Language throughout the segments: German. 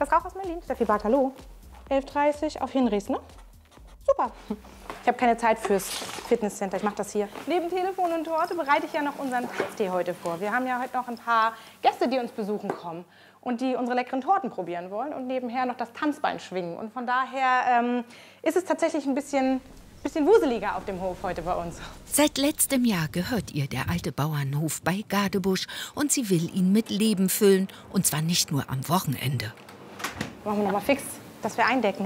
Das Rauchhaus Merlin, Steffi Bark, hallo. 11:30 auf Hinrichs, ne? Super. Ich habe keine Zeit fürs Fitnesscenter, ich mache das hier. Neben Telefon und Torte bereite ich ja noch unseren Tanztee heute vor. Wir haben ja heute noch ein paar Gäste, die uns besuchen kommen und die unsere leckeren Torten probieren wollen und nebenher noch das Tanzbein schwingen. Und von daher ist es tatsächlich ein bisschen wuseliger auf dem Hof heute bei uns. Seit letztem Jahr gehört ihr der alte Bauernhof bei Gadebusch und sie will ihn mit Leben füllen, und zwar nicht nur am Wochenende. Machen wir noch mal fix, dass wir eindecken.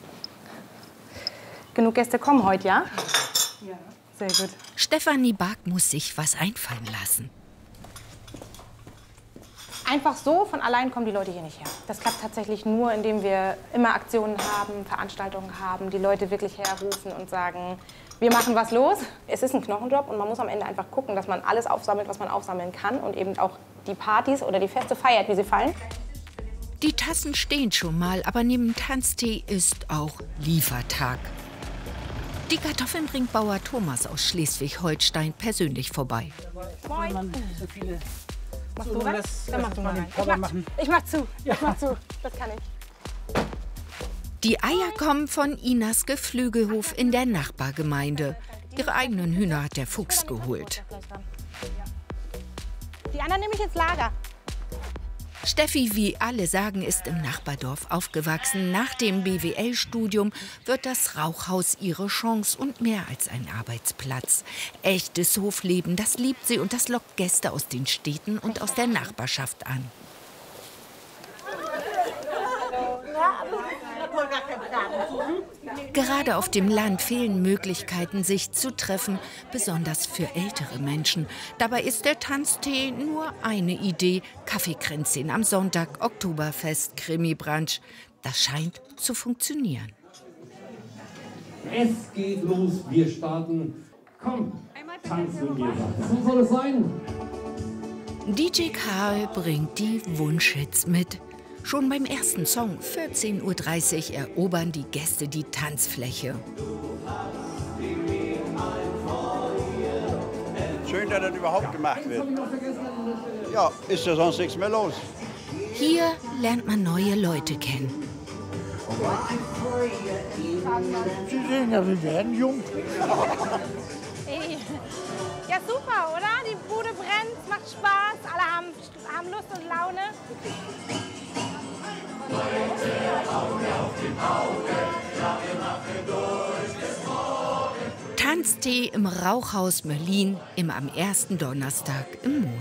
Genug Gäste kommen heute, ja? Ja. Sehr gut. Stefanie Bark muss sich was einfallen lassen. Einfach so, von allein kommen die Leute hier nicht her. Das klappt tatsächlich nur, indem wir immer Aktionen haben, Veranstaltungen haben, die Leute wirklich herrufen und sagen, wir machen was los. Es ist ein Knochenjob und man muss am Ende einfach gucken, dass man alles aufsammelt, was man aufsammeln kann und eben auch die Partys oder die Feste feiert, wie sie fallen. Die Tassen stehen schon mal, aber neben Tanztee ist auch Liefertag. Die Kartoffeln bringt Bauer Thomas aus Schleswig-Holstein persönlich vorbei. Moin. Machst du was? Dann mach du mal rein. Ich mach zu. Ich mach zu. Das kann ich. Die Eier kommen von Inas Geflügelhof in der Nachbargemeinde. Ihre eigenen Hühner hat der Fuchs geholt. Die anderen nehme ich ins Lager. Steffi, wie alle sagen, ist im Nachbardorf aufgewachsen. Nach dem BWL-Studium wird das Rauchhaus ihre Chance und mehr als ein Arbeitsplatz. Echtes Hofleben, das liebt sie und das lockt Gäste aus den Städten und aus der Nachbarschaft an. Gerade auf dem Land fehlen Möglichkeiten, sich zu treffen, besonders für ältere Menschen. Dabei ist der Tanztee nur eine Idee. Kaffeekränzchen am Sonntag, Oktoberfest, Krimi-Brunch. Das scheint zu funktionieren. Es geht los, wir starten. Komm, tanzen wir. So soll es sein. DJ Karl bringt die Wunschhits mit. Schon beim ersten Song, 14:30 Uhr, erobern die Gäste die Tanzfläche. Schön, dass das überhaupt gemacht wird. Ja, ist ja sonst nichts mehr los. Hier lernt man neue Leute kennen. Sie sehen ja, wir werden jung. Ja, super, oder? Die Bude brennt, es macht Spaß, alle haben Lust und Laune. Tanztee im Rauchhaus Merlin, immer am ersten Donnerstag im Monat.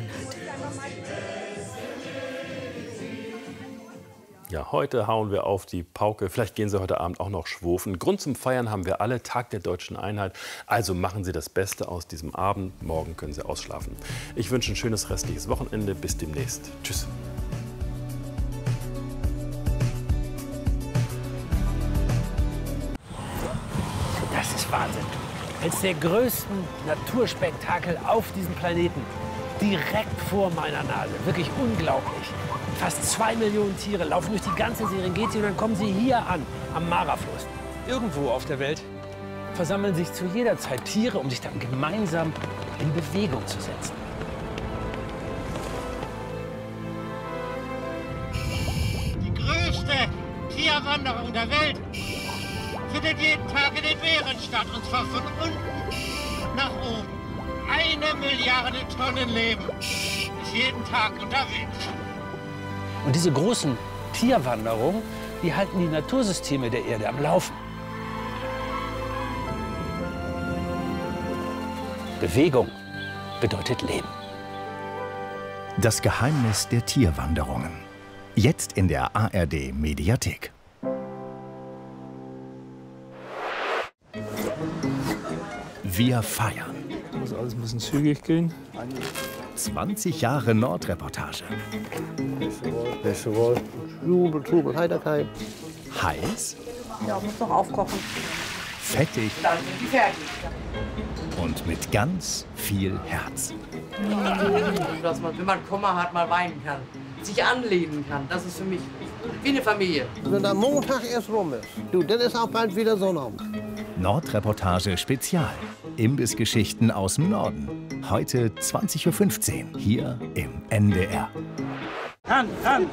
Ja, heute hauen wir auf die Pauke. Vielleicht gehen Sie heute Abend auch noch schwurfen. Grund zum Feiern haben wir alle, Tag der Deutschen Einheit. Also machen Sie das Beste aus diesem Abend. Morgen können Sie ausschlafen. Ich wünsche ein schönes restliches Wochenende. Bis demnächst. Tschüss. Das ist Wahnsinn. Eines der größten Naturspektakel auf diesem Planeten. Direkt vor meiner Nase. Wirklich unglaublich. Fast 2 Millionen Tiere laufen durch die ganze Serengeti und dann kommen sie hier an, am Mara-Fluss. Irgendwo auf der Welt versammeln sich zu jeder Zeit Tiere, um sich dann gemeinsam in Bewegung zu setzen. Die größte Tierwanderung der Welt findet jeden Tag in den Meeren statt, und zwar von unten nach oben. 1 Milliarde Tonnen Leben ist jeden Tag unterwegs. Und diese großen Tierwanderungen, die halten die Natursysteme der Erde am Laufen. Bewegung bedeutet Leben. Das Geheimnis der Tierwanderungen. Jetzt in der ARD-Mediathek. Wir feiern. Muss alles ein bisschen zügig gehen. 20 Jahre Nordreportage. Jubel, Trubel, Heiterkeit. Heiß. Ja, muss noch aufkochen. Fettig. Dann sind die fertig. Und mit ganz viel Herz. Dass man, wenn man Kummer hat, mal weinen kann. Sich anlehnen kann. Das ist für mich wie eine Familie. Wenn der Montag erst rum ist, du, dann ist auch bald wieder Sonnabend. Nordreportage Spezial. Imbissgeschichten aus dem Norden. Heute 20:15 Uhr hier im NDR. Ran, ran!